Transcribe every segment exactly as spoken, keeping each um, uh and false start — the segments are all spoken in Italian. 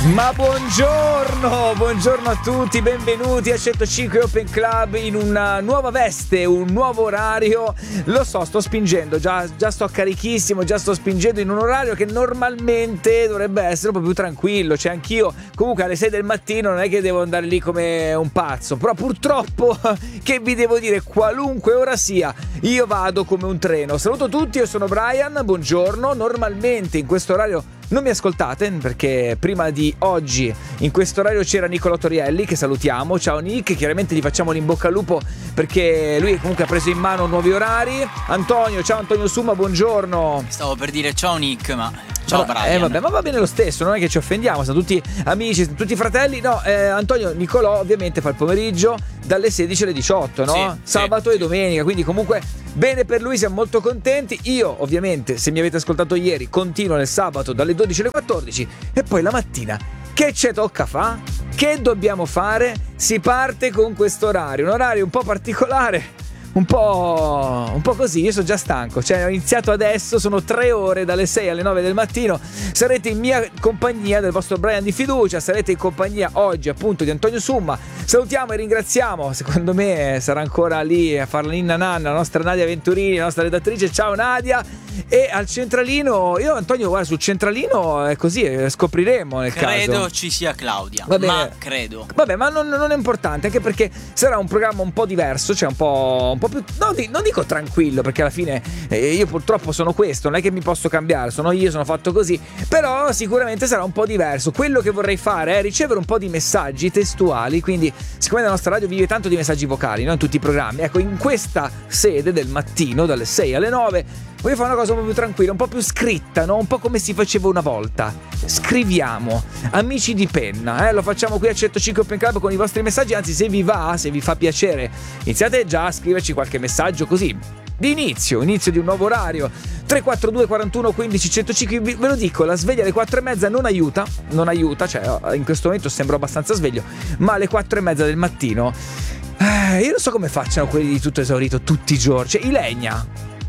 Ma buongiorno, buongiorno a tutti, benvenuti a centocinque Open Club in una nuova veste, un nuovo orario. Lo so, sto spingendo, già, già sto carichissimo, già sto spingendo in un orario che normalmente dovrebbe essere un po' più tranquillo. Cioè anch'io comunque alle sei del mattino non è che devo andare lì come un pazzo, però purtroppo che vi devo dire, qualunque ora sia, io vado come un treno. Saluto tutti, io sono Brian, buongiorno. Normalmente in questo orario non mi ascoltate perché prima di oggi in questo orario c'era Nicolò Torielli, che salutiamo. Ciao Nick, chiaramente gli facciamo l'in bocca al lupo perché lui comunque ha preso in mano nuovi orari. Antonio, ciao Antonio Summa, buongiorno. Stavo per dire ciao Nick, ma ciao ma, Brian. Eh vabbè, ma va bene lo stesso, non è che ci offendiamo, siamo tutti amici, siamo tutti fratelli. No, eh, Antonio Nicolò ovviamente fa il pomeriggio dalle sedici alle diciotto, no? Sì, Sabato sì, e domenica, quindi comunque bene per lui, siamo molto contenti. Io ovviamente, se mi avete ascoltato ieri, continuo nel sabato dalle dodici alle quattordici e poi la mattina che ci tocca fa? Che dobbiamo fare? Si parte con questo orario, un orario un po' particolare, un po', un po' così. Io sono già stanco, cioè ho iniziato adesso, sono tre ore dalle sei alle nove del mattino. Sarete in mia compagnia, del vostro Brian di fiducia, sarete in compagnia oggi appunto di Antonio Summa. Salutiamo e ringraziamo, secondo me sarà ancora lì a fare la ninna nanna la nostra Nadia Venturini, la nostra redattrice. Ciao Nadia. E al centralino, io Antonio guarda, sul centralino è così, scopriremo nel credo caso. Credo ci sia Claudia, va bene, ma credo. Vabbè, ma non, non è importante, anche perché sarà un programma un po' diverso, cioè un po', un po' più, no, non dico tranquillo, perché alla fine eh, io purtroppo sono questo, non è che mi posso cambiare, sono io, sono fatto così, però sicuramente sarà un po' diverso. Quello che vorrei fare è ricevere un po' di messaggi testuali, quindi siccome la nostra radio vive tanto di messaggi vocali, no? In tutti i programmi, ecco, in questa sede del mattino dalle sei alle nove voglio fare una cosa un po' più tranquilla, un po' più scritta, no? Un po' come si faceva una volta. Scriviamo, amici di penna, eh? Lo facciamo qui a centocinque Open Club con i vostri messaggi. Anzi, se vi va, se vi fa piacere, iniziate già a scriverci qualche messaggio così di inizio, inizio di un nuovo orario. Tre quattro due quarantuno quindici centocinque. Ve lo dico, la sveglia alle quattro e mezza non aiuta, non aiuta, cioè in questo momento sembro abbastanza sveglio, ma alle quattro e mezza del mattino eh, io non so come facciano quelli di Tutto Esaurito tutti i giorni. Cioè Ilenia,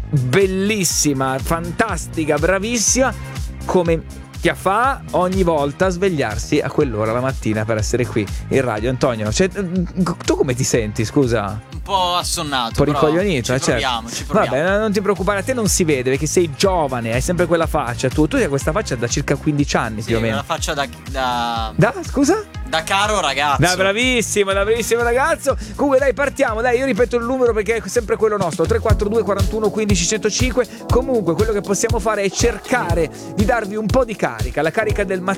bellissima, fantastica, bravissima, come che fa ogni volta a svegliarsi a quell'ora la mattina per essere qui in radio. Antonio, cioè, tu come ti senti, scusa? Un po' assonnato, un po' rincoglionito, ci eh, proviamo, certo. ci proviamo. Vabbè, non ti preoccupare, a te non si vede perché sei giovane, hai sempre quella faccia. Tu, tu hai questa faccia da circa quindici anni, sì, più o meno. Una faccia da, da... Da, scusa? Da caro ragazzo. Da bravissimo, da bravissimo ragazzo. Comunque dai, partiamo, dai, io ripeto il numero perché è sempre quello nostro, tre quattro due quarantuno quindici centocinque. Comunque quello che possiamo fare è cercare di darvi un po' di carica, la carica del mattino